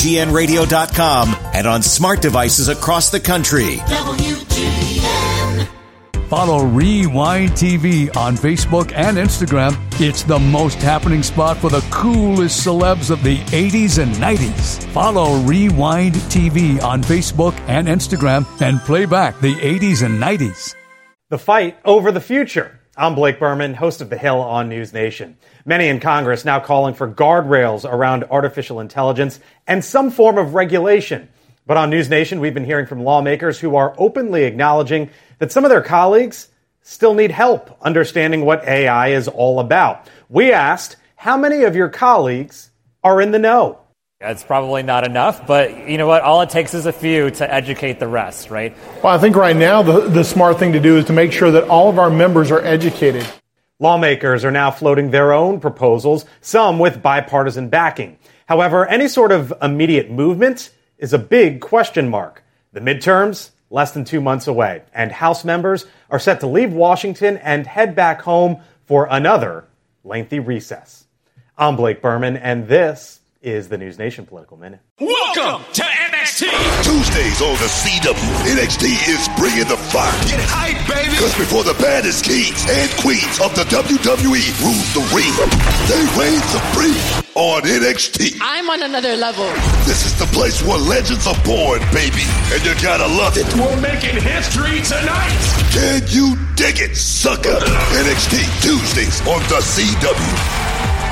WGNradio.com and on smart devices across the country. WGN. Follow Rewind TV on Facebook and Instagram. It's the most happening spot for the coolest celebs of the 80s and 90s. Follow Rewind TV on Facebook and Instagram and play back the 80s and 90s. The fight over the future. I'm Blake Berman, host of The Hill on News Nation. Many in Congress now calling for guardrails around artificial intelligence and some form of regulation. But on News Nation, we've been hearing from lawmakers who are openly acknowledging that some of their colleagues still need help understanding what AI is all about. We asked, how many of your colleagues are in the know? It's probably not enough, but you know what? All it takes is a few to educate the rest, right? Well, I think right now the smart thing to do is to make sure that all of our members are educated. Lawmakers are now floating their own proposals, some with bipartisan backing. However, any sort of immediate movement is a big question mark. The midterms, less than 2 months away, and House members are set to leave Washington and head back home for another lengthy recess. I'm Blake Berman, and this is the News Nation Political Minute. Welcome to NXT. Tuesdays on the CW, NXT is bringing the fire. Get hype, baby. Because before the baddest kings and queens of the WWE rule the ring, they reign supreme on NXT. I'm on another level. This is the place where legends are born, baby, and you gotta love it. We're making history tonight. Can you dig it, sucker? NXT Tuesdays on the CW.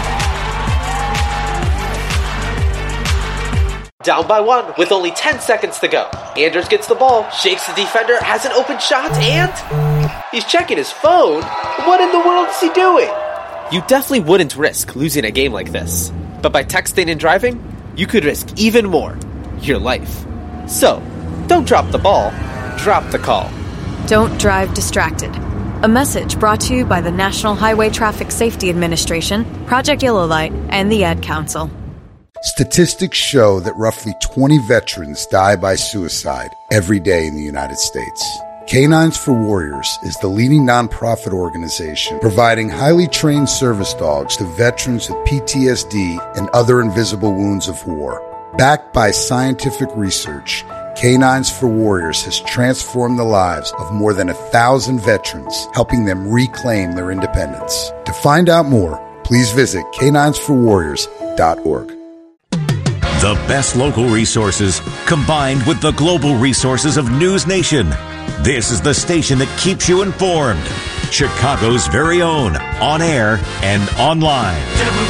Down by one with only 10 seconds to go. Anders gets the ball, shakes the defender, has an open shot, and he's checking his phone. What in the world is he doing? You definitely wouldn't risk losing a game like this. But by texting and driving, you could risk even more, your life. So, don't drop the ball, drop the call. Don't drive distracted. A message brought to you by the National Highway Traffic Safety Administration, Project Yellow Light, and the Ad Council. Statistics show that roughly 20 veterans die by suicide every day in the United States. Canines for Warriors is the leading nonprofit organization providing highly trained service dogs to veterans with PTSD and other invisible wounds of war. Backed by scientific research, Canines for Warriors has transformed the lives of more than 1,000 veterans, helping them reclaim their independence. To find out more, please visit caninesforwarriors.org. The best local resources combined with the global resources of News Nation. This is the station that keeps you informed. Chicago's very own, on air and online.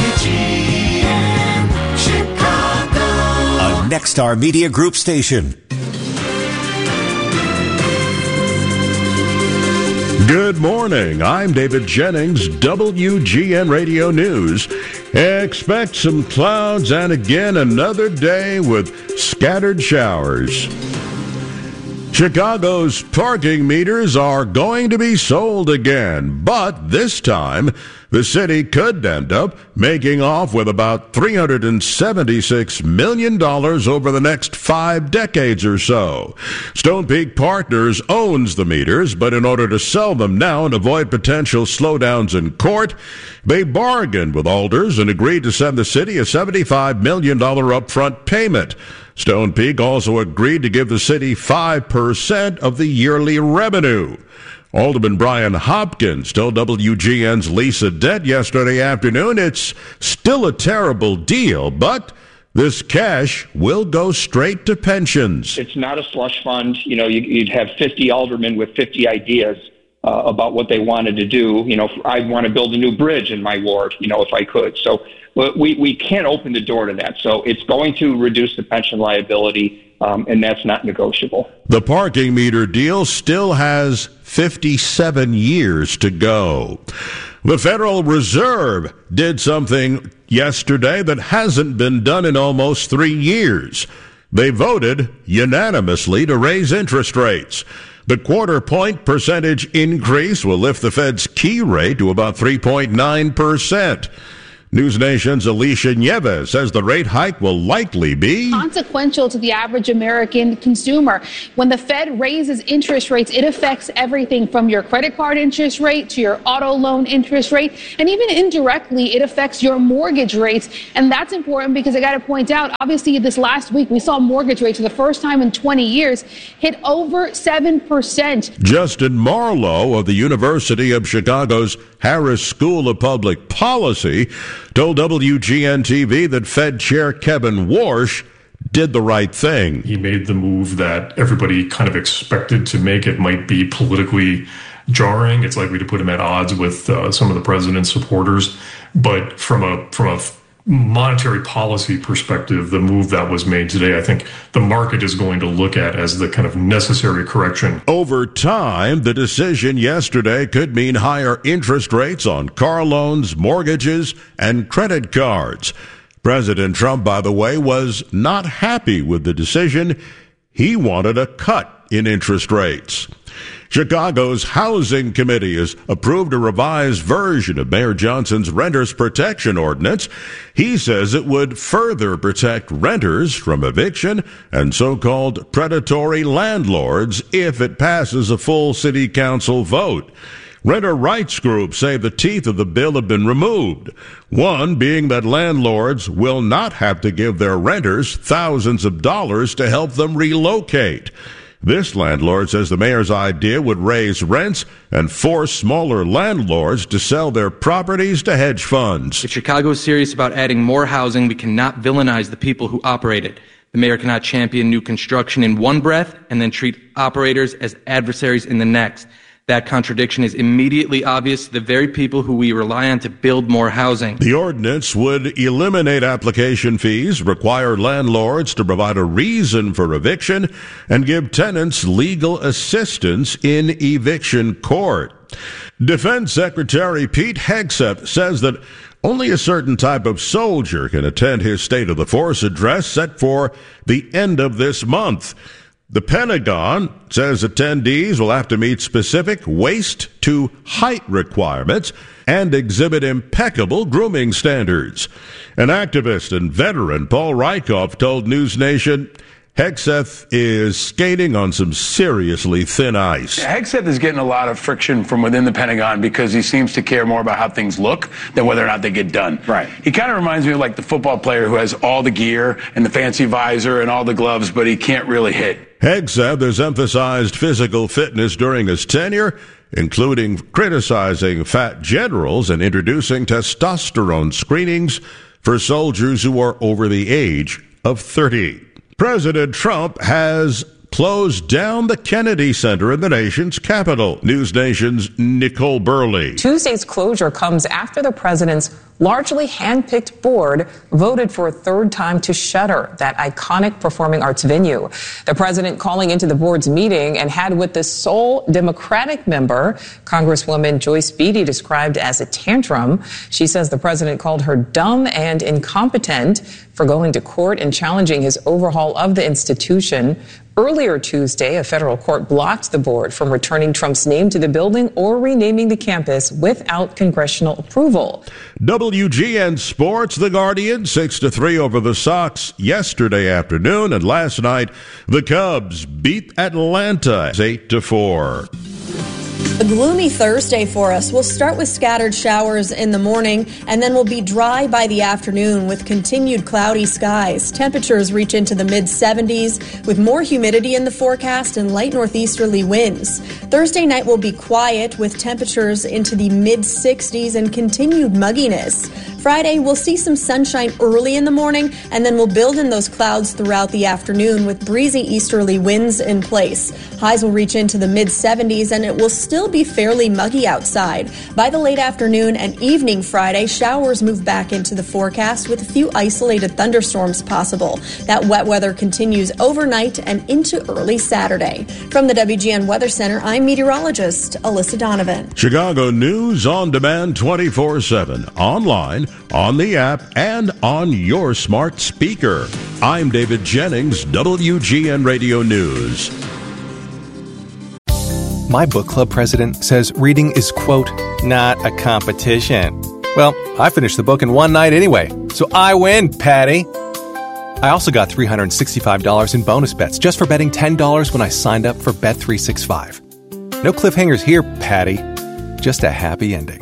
WGN Chicago. A Nexstar Media Group station. Good morning. I'm David Jennings, WGN Radio News. Expect some clouds and again another day with scattered showers. Chicago's parking meters are going to be sold again, but this time the city could end up making off with about $376 million over the next 5 decades or so. Stone Peak Partners owns the meters, but in order to sell them now and avoid potential slowdowns in court, they bargained with Alders and agreed to send the city a $75 million upfront payment. Stone Peak also agreed to give the city 5% of the yearly revenue. Alderman Brian Hopkins told WGN's Lisa Dent yesterday afternoon it's still a terrible deal, but this cash will go straight to pensions. It's not a slush fund. You know, you'd have 50 aldermen with 50 ideas about what they wanted to do. You know, I want to build a new bridge in my ward, you know, if I could. So we can't open the door to that. So it's going to reduce the pension liability, and that's not negotiable. The parking meter deal still has 57 years to go. The Federal Reserve did something yesterday that hasn't been done in almost 3 years. They voted unanimously to raise interest rates. The quarter-point percentage increase will lift the Fed's key rate to about 3.9%. News Nation's Alicia Nieves says the rate hike will likely be consequential to the average American consumer. When the Fed raises interest rates, it affects everything from your credit card interest rate to your auto loan interest rate, and even indirectly, it affects your mortgage rates. And that's important because I got to point out, obviously, this last week we saw mortgage rates for the first time in 20 years hit over 7%. Justin Marlowe of the University of Chicago's Harris School of Public Policy told WGN-TV that Fed Chair Kevin Warsh did the right thing. He made the move that everybody kind of expected to make. It might be politically jarring. It's likely to put him at odds with some of the president's supporters. But from a monetary policy perspective, the move that was made today, I think the market is going to look at as the kind of necessary correction. Over time, the decision yesterday could mean higher interest rates on car loans, mortgages, and credit cards. President Trump, by the way, was not happy with the decision. He wanted a cut in interest rates. Chicago's Housing Committee has approved a revised version of Mayor Johnson's Renters Protection Ordinance. He says it would further protect renters from eviction and so-called predatory landlords if it passes a full city council vote. Renter rights groups say the teeth of the bill have been removed. One being that landlords will not have to give their renters thousands of dollars to help them relocate. This landlord says the mayor's idea would raise rents and force smaller landlords to sell their properties to hedge funds. If Chicago is serious about adding more housing, we cannot villainize the people who operate it. The mayor cannot champion new construction in one breath and then treat operators as adversaries in the next. That contradiction is immediately obvious to the very people who we rely on to build more housing. The ordinance would eliminate application fees, require landlords to provide a reason for eviction, and give tenants legal assistance in eviction court. Defense Secretary Pete Hegseth says that only a certain type of soldier can attend his State of the Force address set for the end of this month. The Pentagon says attendees will have to meet specific waist-to-height requirements and exhibit impeccable grooming standards. An activist and veteran, Paul Rieckhoff, told News Nation Hegseth is skating on some seriously thin ice. Hegseth is getting a lot of friction from within the Pentagon because he seems to care more about how things look than whether or not they get done. Right. He kind of reminds me of like the football player who has all the gear and the fancy visor and all the gloves, but he can't really hit. Hegseth has emphasized physical fitness during his tenure, including criticizing fat generals and introducing testosterone screenings for soldiers who are over the age of 30. President Trump has closed down the Kennedy Center in the nation's capital. News Nation's Nicole Burley. Tuesday's closure comes after the president's largely hand-picked board voted for a third time to shutter that iconic performing arts venue. The president calling into the board's meeting and had with the sole Democratic member, Congresswoman Joyce Beatty, described as a tantrum. She says the president called her dumb and incompetent for going to court and challenging his overhaul of the institution. Earlier Tuesday, a federal court blocked the board from returning Trump's name to the building or renaming the campus without congressional approval. WGN Sports, the Guardian, 6-3 over the Sox yesterday afternoon, and last night the Cubs beat Atlanta 8-4. A gloomy Thursday for us. We'll start with scattered showers in the morning, and then we'll be dry by the afternoon with continued cloudy skies. Temperatures reach into the mid-70s with more humidity in the forecast and light northeasterly winds. Thursday night will be quiet with temperatures into the mid-60s and continued mugginess. Friday, we'll see some sunshine early in the morning, and then we'll build in those clouds throughout the afternoon with breezy easterly winds in place. Highs will reach into the mid-70s, and it will still be fairly muggy outside. By the late afternoon and evening Friday, showers move back into the forecast with a few isolated thunderstorms possible. That wet weather continues overnight and into early Saturday. From the WGN Weather Center, I'm meteorologist Alyssa Donovan. Chicago News on demand 24/7, online, on the app, and on your smart speaker. I'm David Jennings, WGN Radio News. My book club president says reading is, quote, not a competition. Well, I finished the book in one night anyway, so I win, Patty. I also got $365 in bonus bets just for betting $10 when I signed up for Bet365. No cliffhangers here, Patty. Just a happy ending.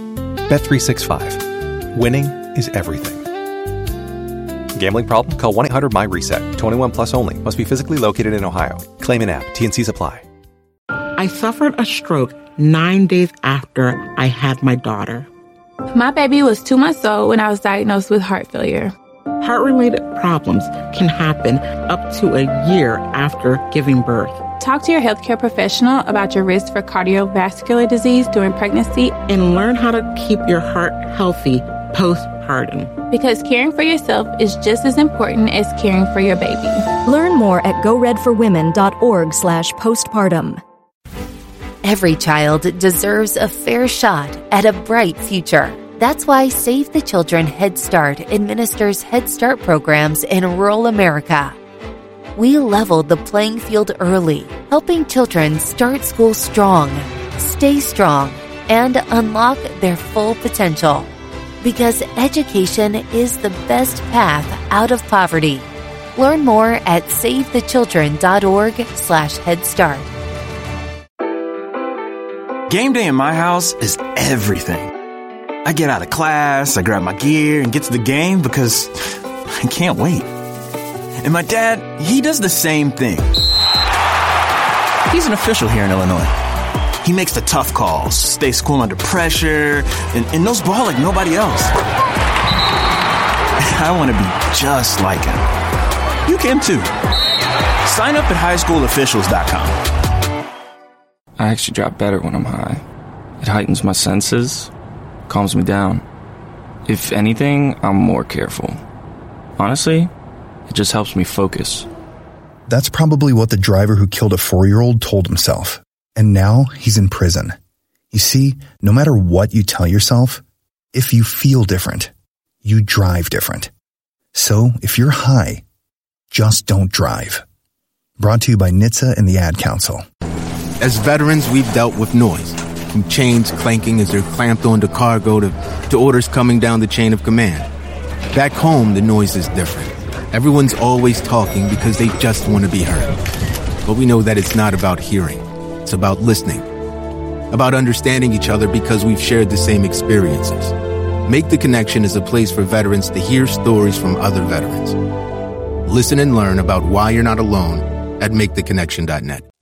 Bet365. Winning is everything. Gambling problem? Call 1-800-MY-RESET. 21 plus only. Must be physically located in Ohio. Claim in app. T&Cs apply. I suffered a stroke 9 days after I had my daughter. My baby was 2 months old when I was diagnosed with heart failure. Heart-related problems can happen up to a year after giving birth. Talk to your healthcare professional about your risk for cardiovascular disease during pregnancy. And learn how to keep your heart healthy postpartum. Because caring for yourself is just as important as caring for your baby. Learn more at goredforwomen.org/postpartum. Every child deserves a fair shot at a bright future. That's why Save the Children Head Start administers Head Start programs in rural America. We leveled the playing field early, helping children start school strong, stay strong, and unlock their full potential. Because education is the best path out of poverty. Learn more at SaveTheChildren.org/HeadStart. Game day in my house is everything. I get out of class, I grab my gear, and get to the game because I can't wait. And my dad, he does the same thing. He's an official here in Illinois. He makes the tough calls, stays cool under pressure, and knows ball like nobody else. I want to be just like him. You can too. Sign up at highschoolofficials.com. I actually drop better when I'm high. It heightens my senses, calms me down. If anything, I'm more careful. Honestly, it just helps me focus. That's probably what the driver who killed a 4-year-old told himself. And now he's in prison. You see, no matter what you tell yourself, if you feel different, you drive different. So if you're high, just don't drive. Brought to you by NHTSA and the Ad Council. As veterans, we've dealt with noise, from chains clanking as they're clamped onto cargo to orders coming down the chain of command. Back home, the noise is different. Everyone's always talking because they just want to be heard. But we know that it's not about hearing. It's about listening. About understanding each other because we've shared the same experiences. Make the Connection is a place for veterans to hear stories from other veterans. Listen and learn about why you're not alone at MakeTheConnection.net.